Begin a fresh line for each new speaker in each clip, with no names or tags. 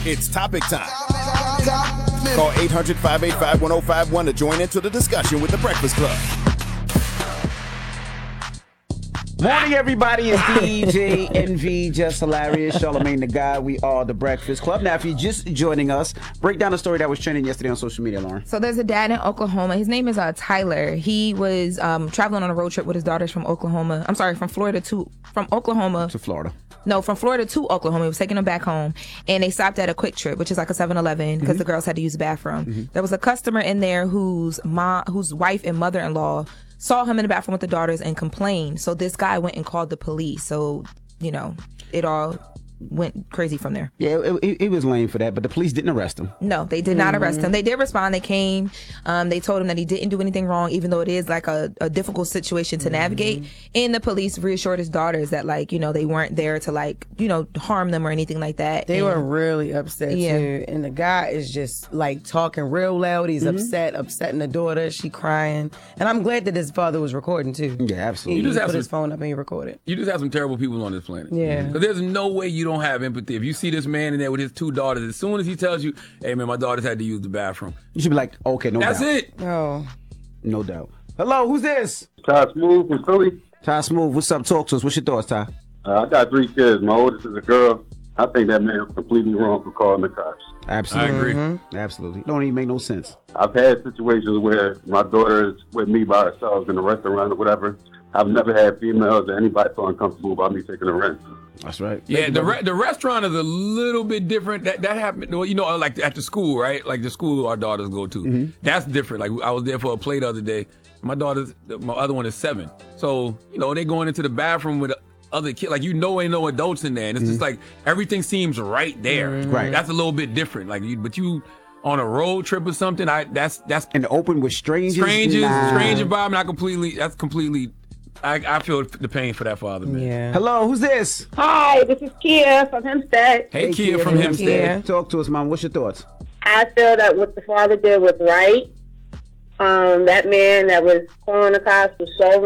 It's topic time. Call 800-585-1051 to join into the discussion with The Breakfast Club.
Morning, everybody. It's DJ NV, Just Hilarious, Charlamagne the Guy. We are The Breakfast Club. Now, if you're just joining us, break down a story that was trending yesterday on social media, Lauren.
So there's a dad in Oklahoma. His name is Tyler. He was traveling on a road trip with his daughters from Oklahoma. I'm sorry, from Oklahoma
to Florida.
No, from Florida to Oklahoma. He was taking them back home. And they stopped at a Quick Trip, which is like a 7-Eleven, because the girls had to use the bathroom. There was a customer in there whose wife and mother-in-law saw him in the bathroom with the daughters and complained. So this guy went and called the police. So, it all went crazy from there.
Yeah, it was lame for that, but the police didn't arrest him.
No, they did not arrest him. They did respond. They came. They told him that he didn't do anything wrong, even though it is like a difficult situation to navigate. And the police reassured his daughters that, they weren't there to, harm them or anything like that.
They were really upset, too. And the guy is just, talking real loud. He's upsetting the daughter. She crying. And I'm glad that his father was recording, too.
Yeah, absolutely.
He put his phone up and he recorded.
You just have some terrible people on this planet.
Yeah.
Because there's no way you don't have empathy. If you see this man in there with his two daughters, as soon as he tells you, hey, man, my daughters had to use the bathroom,
you should be like, okay, no doubt.
That's it.
Oh.
No doubt. Hello, who's this?
Ty Smooth from Philly.
Ty Smooth, what's up? Talk to us. What's your thoughts, Ty?
I got 3 kids. My oldest is a girl. I think that man was completely wrong for calling the cops.
Absolutely.
I agree.
Absolutely. Don't even make no sense.
I've had situations where my daughter is with me by herself in a restaurant or whatever. I've never had females or anybody feel uncomfortable about me taking a rent.
That's right.
Yeah, the restaurant is a little bit different. That happened, like at the school, right? Like the school our daughters go to. That's different. Like I was there for a play the other day. My other one is 7. So, they going into the bathroom with other kids. Like, ain't no adults in there. And it's just like everything seems right there.
Right.
That's a little bit different. Like, but you on a road trip or something, that's
in the open with strangers.
Strange environment. That's completely. I feel the pain for that father, man.
Yeah.
Hello, who's this?
Hi, this is Kia from Hempstead.
Hey, Kia from Hempstead.
Talk to us, Mom. What's your thoughts?
I feel that what the father did was right. That man that was calling the cops was so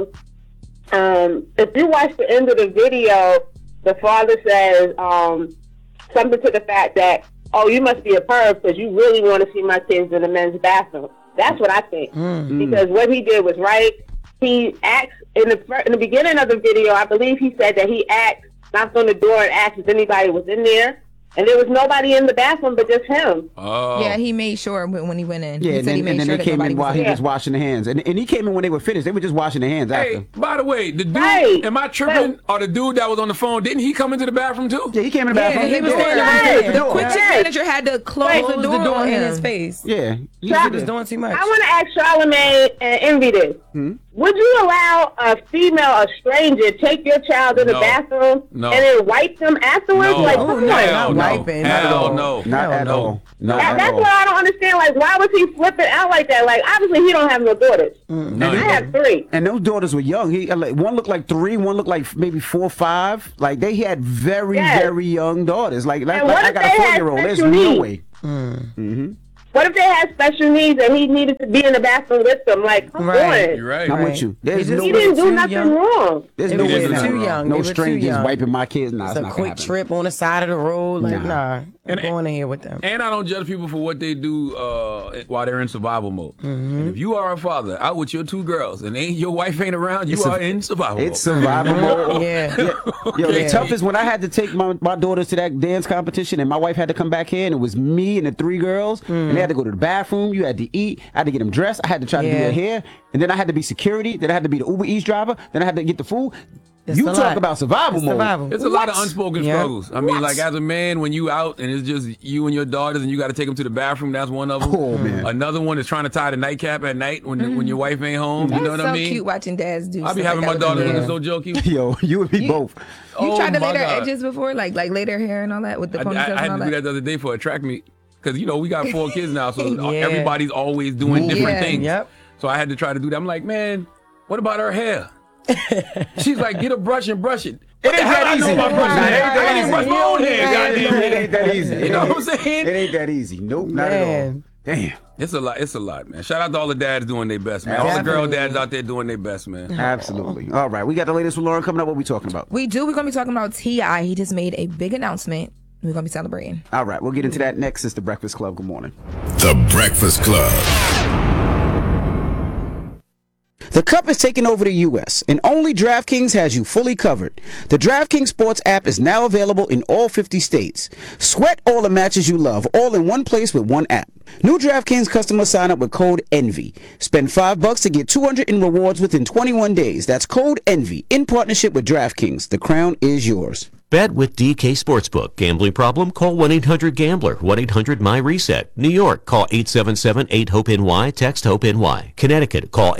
wrong. If you watch the end of the video, the father says something to the fact that, oh, you must be a perv because you really want to see my kids in the men's bathroom. That's what I think. Because what he did was right. He asked in the beginning of the video, I believe he said that he knocked on the door and asked if anybody was in there. And there was nobody in the bathroom but just him.
Oh.
Yeah, he made sure when he went in.
Yeah,
he said
and then they came in while he was washing their hands. And he came in when they were finished. They were just washing their hands after.
Hey, by the way, the dude, am I tripping? Or the dude that was on the phone, didn't he come into the bathroom too?
Yeah, he came in the bathroom.
Yeah, he was there. The Quick Trip manager had to close the door on
in
him.
his face.
Yeah.
He was doing too much.
I want to ask Charlamagne and Envy this. Would you allow a stranger, take your child to the bathroom and then wipe them afterwards?
No.
Like, come on.
Not wiping.
No.
Not at all.
That's what I don't understand. Like, why was he flipping out like that? Like, obviously, he don't have no daughters. I have 3.
And those daughters were young. One looked like 3, one looked like maybe 4 or 5. Like, they had very, very young daughters. Like I got a 4-year-old. There's no way.
What if they had special needs and he needed to be in the bathroom with them? Like, come on.
You're right.
I'm with you.
He didn't do nothing wrong.
There's no way
too young.
No strangers wiping my kids. Nah,
it's a quick trip on the side of the road. Like, I'm going in here with them.
And I don't judge people for what they do while they're in survival mode. And if you are a father out with your 2 girls and your wife ain't around, you are in survival mode.
It's survival mode.
Yeah.
Yo, the toughest when I had to take my daughters to that dance competition and my wife had to come back here and it was me and the 3 girls and they had to go to the bathroom. You had to eat. I had to get them dressed. I had to try to do their hair. And then I had to be security. Then I had to be the Uber Eats driver. Then I had to get the food. You talk about survival mode.
There's a lot of unspoken struggles. I mean, like as a man, when you out and it's just you and your daughters and you got to take them to the bathroom, that's one of them.
Oh, man.
Another one is trying to tie the nightcap at night when your wife ain't home.
That's
you know what I mean?
so cute watching dads do.
I be having my daughters looking so jokey.
Yo, you and me both.
You tried to lay their edges before, like lay their hair and all that with the ponytails
I had
and all
to
that.
do that the other day for a track meet. Because, we got 4 kids now, so everybody's always doing different things.
Yep.
So I had to try to do that. I'm like, man, what about her hair? She's like, get a brush and brush it.
It ain't that easy.
I didn't brush my own hair, goddamn.
It ain't that easy.
You know what I'm saying?
It ain't that easy. Nope, not at all. Damn.
It's a lot, man. Shout out to all the dads doing their best, man. All the girl dads out there doing their best, man.
Absolutely. All right, we got the latest with Lauren coming up. What we talking about?
We do. We're going to be talking about T.I. He just made a big announcement We're going to be celebrating.
All right, we'll get into that next. It's The Breakfast Club. Good morning.
The Breakfast Club.
The Cup is taking over the U.S., and only DraftKings has you fully covered. The DraftKings Sports app is now available in all 50 states. Sweat all the matches you love, all in one place with one app. New DraftKings customers sign up with code ENVY. Spend $5 to get $200 in rewards within 21 days. That's code ENVY in partnership with DraftKings. The crown is yours.
Bet with DK Sportsbook. Gambling problem? Call 1-800-GAMBLER. 1-800-MY-RESET. New York, call 877-8-HOPE-NY. Text HOPE-NY. Connecticut, call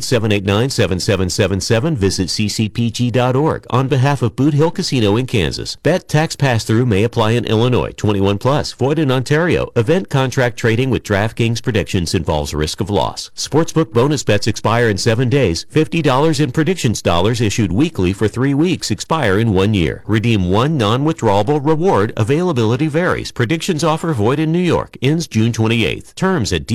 888-789-7777. Visit ccpg.org. On behalf of Boot Hill Casino in Kansas. Bet tax pass-through may apply in Illinois. 21 plus. Void in Ontario. Event contract trading with DraftKings predictions involves risk of loss. Sportsbook bonus bets expire in 7 days. $50 in predictions dollars issued weekly for 3 weeks expire in 1 year. Redeem one non-withdrawable reward. Availability varies. Predictions offer void in New York. Ends June 28th. Terms at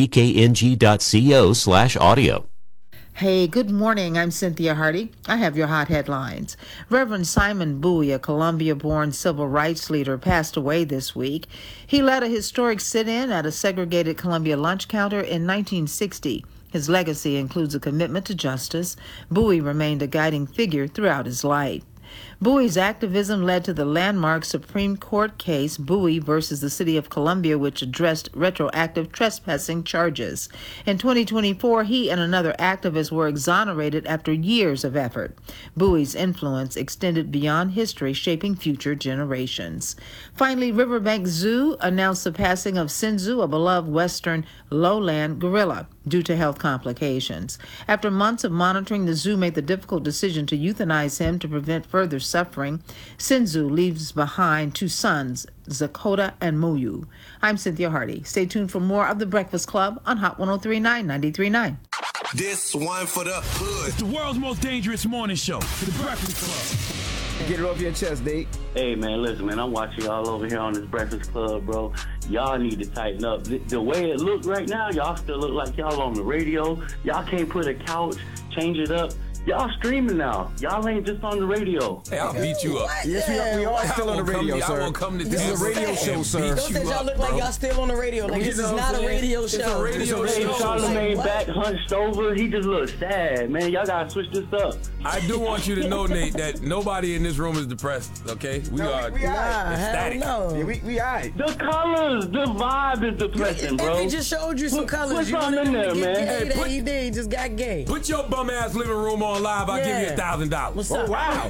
dkng.co/audio.
Hey, good morning. I'm Cynthia Hardy. I have your hot headlines. Reverend Simon Bowie, a Columbia-born civil rights leader, passed away this week. He led a historic sit-in at a segregated Columbia lunch counter in 1960. His legacy includes a commitment to justice. Bowie remained a guiding figure throughout his life. Bowie's activism led to the landmark Supreme Court case Bowie versus the City of Columbia, which addressed retroactive trespassing charges. In 2024, he and another activist were exonerated after years of effort. Bowie's influence extended beyond history, shaping future generations. Finally, Riverbank Zoo announced the passing of Sinzu, a beloved western lowland gorilla, due to health complications. After months of monitoring, the zoo made the difficult decision to euthanize him to prevent further suffering. Sinzu leaves behind 2 sons, Zakota and Muyu. I'm Cynthia Hardy. Stay tuned for more of The Breakfast Club on Hot 103.9, 93.9.
This one for the hood.
It's the world's most dangerous morning show. The Breakfast Club.
Get it off your chest, Nate.
Hey, man, listen, man, I'm watching y'all over here on this Breakfast Club, bro. Y'all need to tighten up. The way it looks right now, y'all still look like y'all on the radio. Y'all can't put a couch, change it up. Y'all streaming now. Y'all ain't just on the radio.
Hey, I'll beat you up.
Yes, we are still on the radio, sir.
I will come to
this is a radio show, sir.
Don't say y'all look like y'all still on the radio. Like, this is not a radio show.
It's a radio show.
Charlamagne back hunched over. He just looks sad, man. Y'all gotta switch this up.
I do want you to know, Nate, that nobody in this room is depressed, okay? We are ecstatic.
No.
Yeah, we all right.
The colors, the vibe is depressing, bro.
He just showed you some colors.
Put something in there, man.
He did. He just got gay.
Put your bum-ass living room on live. I'll give you $1,000.
What's up?
Oh, wow.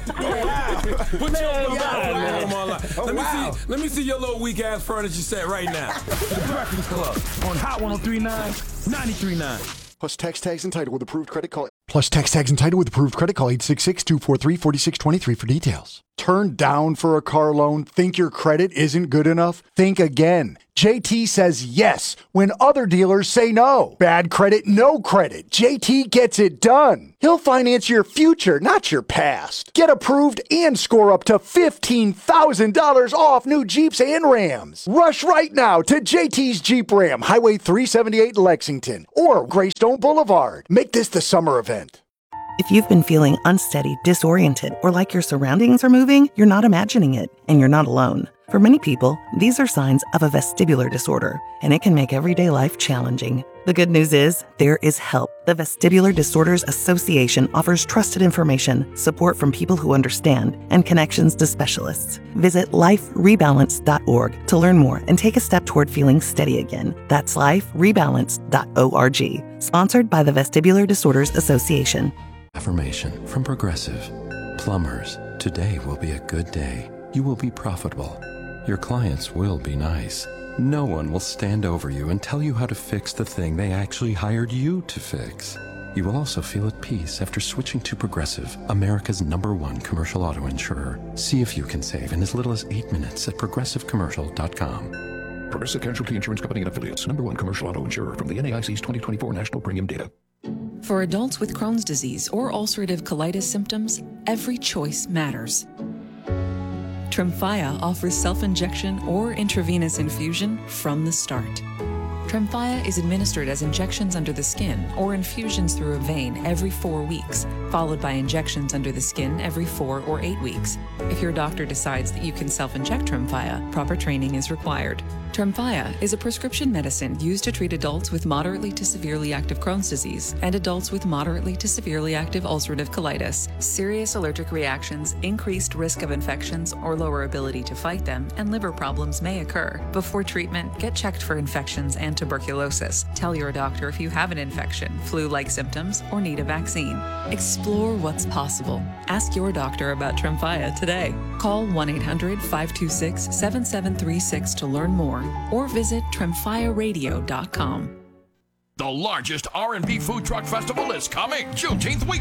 Put your bum-ass living room on live. Let me see your little weak-ass furniture set right now.
The Breakfast Club on Hot 103.9, 93.9.
Plus tax tags entitled with approved credit call. Plus tax tags entitled with approved credit call 866-243-4623 for details. Turned down for a car loan? Think your credit isn't good enough? Think again. JT says yes when other dealers say no. Bad credit, no credit. JT gets it done. He'll finance your future, not your past. Get approved and score up to $15,000 off new Jeeps and Rams. Rush right now to JT's Jeep Ram, Highway 378 Lexington, or Greystone Boulevard. Make this the summer event.
If you've been feeling unsteady, disoriented, or like your surroundings are moving, you're not imagining it, and you're not alone. For many people, these are signs of a vestibular disorder, and it can make everyday life challenging. The good news is, there is help. The Vestibular Disorders Association offers trusted information, support from people who understand, and connections to specialists. Visit liferebalance.org to learn more and take a step toward feeling steady again. That's liferebalance.org. Sponsored by the Vestibular Disorders Association.
Affirmation from Progressive. Plumbers, today will be a good day. You will be profitable. Your clients will be nice. No one will stand over you and tell you how to fix the thing they actually hired you to fix. You will also feel at peace after switching to Progressive, America's #1 commercial auto insurer. See if you can save in as little as 8 minutes at progressivecommercial.com.
Progressive Casualty Insurance Company and Affiliates, #1 commercial auto insurer from the NAIC's 2024 National Premium Data.
For adults with Crohn's disease or ulcerative colitis symptoms, every choice matters. Tremfya offers self-injection or intravenous infusion from the start. Tremfya is administered as injections under the skin or infusions through a vein every 4 weeks, followed by injections under the skin every 4 or 8 weeks. If your doctor decides that you can self-inject Tremfya, proper training is required. Tremfya is a prescription medicine used to treat adults with moderately to severely active Crohn's disease and adults with moderately to severely active ulcerative colitis. Serious allergic reactions, increased risk of infections or lower ability to fight them, and liver problems may occur. Before treatment, get checked for infections and tuberculosis. Tell your doctor if you have an infection, flu-like symptoms, or need a vaccine. Explore what's possible. Ask your doctor about Tremfya today. Call 1-800-526-7736 to learn more, or visit tremfyaradio.com.
The largest R&B food truck festival is coming Juneteenth week.